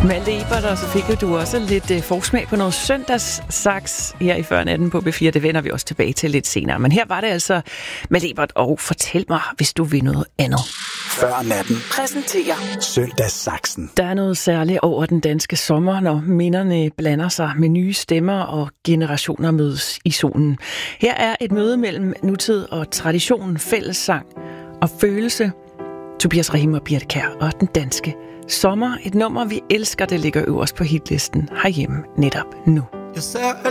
Malte Ebert, og så fik du også lidt forsmag på noget søndagssaks her i Før Natten på B4. Det vender vi også tilbage til lidt senere. Men her var det altså Malte Ebert, og fortæl mig, hvis du vil noget andet. Før Natten Præsenterer søndagssaksen. Der er noget særligt over den danske sommer, når minderne blander sig med nye stemmer, og generationer mødes i solen. Her er et møde mellem nutid og tradition, fællessang og følelse. Tobias Rahim og Birte Kjær og den danske sommer. Et nummer, vi elsker, det ligger øverst på hitlisten herhjemme netop nu. Jeg ser